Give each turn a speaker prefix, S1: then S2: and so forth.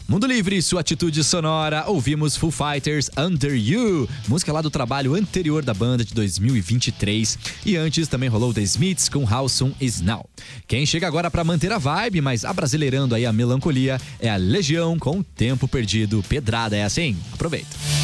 S1: Mundo Livre, sua atitude sonora, ouvimos Foo Fighters Under You, música lá do trabalho anterior da banda de 2023. E antes também rolou The Smiths com How Soon Is Now. Quem chega agora pra manter a vibe, mas abrasileirando aí a melancolia, é a Legião com Tempo Perdido. Pedrada é assim? Aproveita.